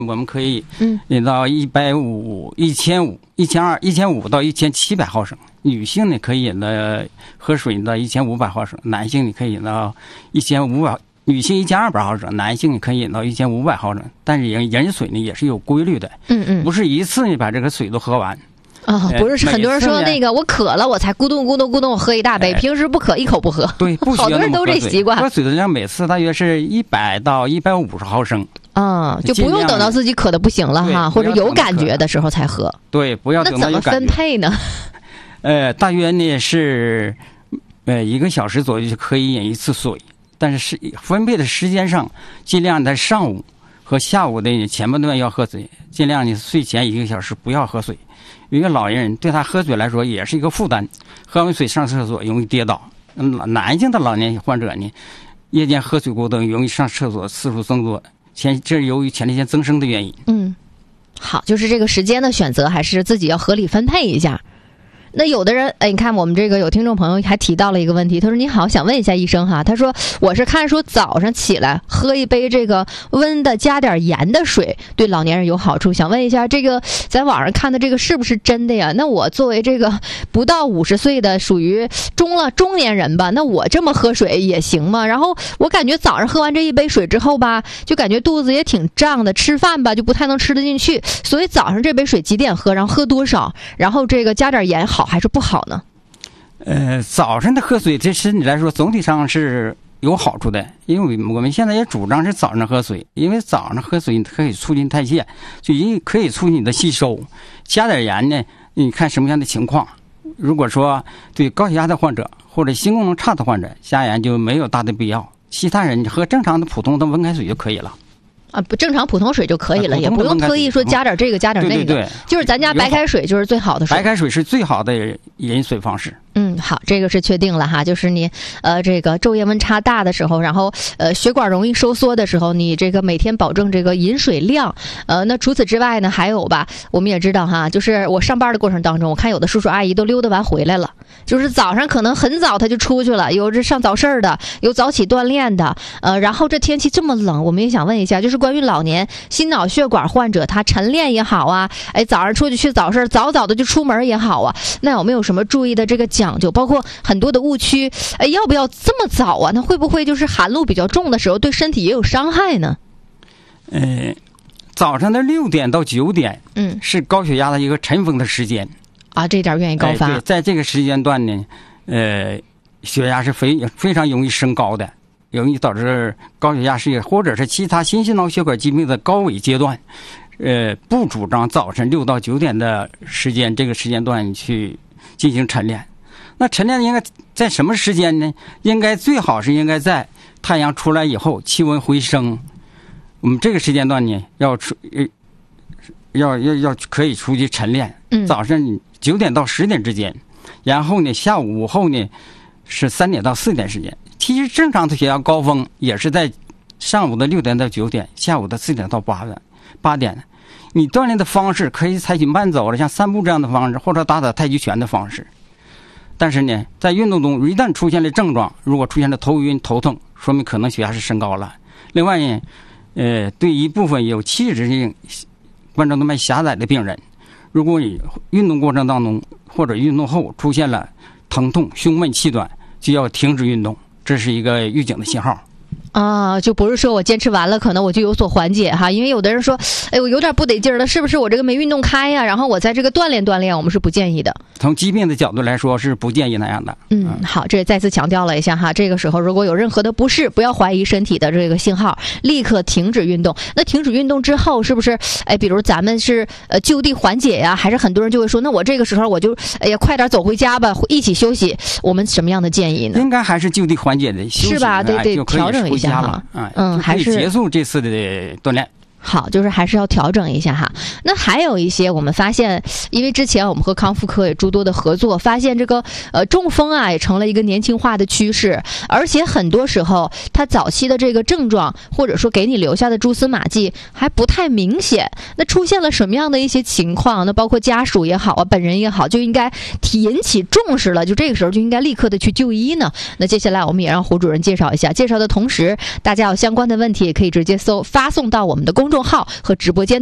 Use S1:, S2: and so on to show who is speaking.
S1: 我们可以引到150、1500、1200、1500到1700毫升。女性呢可以引到喝水引到1500毫升，男性你可以引到1500，女性1200毫升，男性可以引到1500毫升。但是饮水呢也是有规律的，不是一次你把这个水都喝完。
S2: 不是很多人说那个我渴了我才咕咚咕咚咕咚我喝一大杯，平时不渴一口不喝。
S1: 对，不需要那么喝水。
S2: 好多人都这习惯。
S1: 喝水的量每次大约是100到150毫升。
S2: 就不用等到自己渴的不行了哈，或者有感觉的时候才喝。
S1: 对，不要等到有感觉。
S2: 那怎么分配呢？
S1: 大约呢是1个小时左右就可以饮一次水，但是分配的时间上，尽量在上午和下午的前半段要喝水，尽量你睡前1个小时不要喝水。一个老人对他喝水来说也是一个负担，喝完水上厕所容易跌倒。男性的老年患者呢，夜间喝水过多容易上厕所次数增多，这是由于前列腺增生的原因。
S2: 好，就是这个时间的选择还是自己要合理分配一下。那有的人，你看我们这个有听众朋友还提到了一个问题，他说你好，想问一下医生哈，他说我是看说早上起来喝一杯这个温的加点盐的水对老年人有好处，想问一下这个在网上看的这个是不是真的呀？那我作为这个不到50岁的属于中年人吧，那我这么喝水也行吗？然后我感觉早上喝完这一杯水之后吧，就感觉肚子也挺胀的，吃饭吧就不太能吃得进去，所以早上这杯水几点喝，然后喝多少，然后这个加点盐好还是不好呢？
S1: 早上的喝水对身体来说总体上是有好处的，因为我们现在也主张是早上喝水，因为早上喝水可以促进代谢，就可以促进你的吸收。加点盐呢，你看什么样的情况。如果说对高血压的患者或者心功能差的患者，加盐就没有大的必要。其他人喝正常的普通的温开水就可以了。
S2: 不正常普通水就可以了，也不用特意说加点这个加点那个。
S1: 对，
S2: 就是咱家白开水就是最好的水。
S1: 白开水是最好的饮水方式。
S2: 好，这个是确定了哈，就是你这个昼夜温差大的时候，然后血管容易收缩的时候，你这个每天保证这个饮水量。那除此之外呢，还有吧，我们也知道哈，就是我上班的过程当中，我看有的叔叔阿姨都溜达完回来了，就是早上可能很早他就出去了，有这上早市的，有早起锻炼的，然后这天气这么冷，我们也想问一下，就是关于老年心脑血管患者，他晨练也好啊，早上出去早市，早早的就出门也好啊，那有没有什么注意的这个讲究？包括很多的误区，要不要这么早啊？那会不会就是寒露比较重的时候对身体也有伤害呢？
S1: 早上的6点到9点，是高血压的一个尘封的时间
S2: 啊，这点愿意高发。
S1: 对，在这个时间段呢，血压是非常容易升高的，容易导致高血压事业或者是其他心脑血管疾病的高危阶段。不主张早晨6到9点的时间这个时间段去进行晨练。那晨练应该在什么时间呢？最好是应该在太阳出来以后，气温回升。我们这个时间段呢，要可以出去晨练。早上9点到10点之间，然后呢，下午午后呢是3点到4点时间。其实正常的血压高峰也是在上午的6点到9点，下午的4点到8点。你锻炼的方式可以采取慢走的，像散步这样的方式，或者打太极拳的方式。但是呢，在运动中一旦出现了症状，如果出现了头晕、头痛，说明可能血压是升高了。另外呢，对一部分有器质性冠状动脉狭窄的病人，如果你运动过程当中或者运动后出现了疼痛、胸闷、气短，就要停止运动，这是一个预警的信号。
S2: 就不是说我坚持完了可能我就有所缓解哈，因为有的人说我有点不得劲了，是不是我这个没运动开呀？然后我在这个锻炼，我们是不建议的。
S1: 从疾病的角度来说是不建议那样的。
S2: 好，这再次强调了一下哈，这个时候如果有任何的不适，不要怀疑身体的这个信号，立刻停止运动。那停止运动之后是不是比如咱们是就地缓解呀？还是很多人就会说，那我这个时候我就快点走回家吧，一起休息。我们什么样的建议呢？
S1: 应该还是就地缓解的，休息
S2: 是吧？对，调整一下哈。
S1: 还是结束这次的锻炼。
S2: 好，就是还是要调整一下哈。那还有一些我们发现，因为之前我们和康复科也诸多的合作，发现这个中风啊也成了一个年轻化的趋势，而且很多时候它早期的这个症状或者说给你留下的蛛丝马迹还不太明显。那出现了什么样的一些情况？那包括家属也好啊，本人也好，就应该引起重视了，就这个时候就应该立刻的去就医呢。那接下来我们也让胡主任介绍一下，介绍的同时，大家有相关的问题也可以直接发送到我们的公众号和直播间。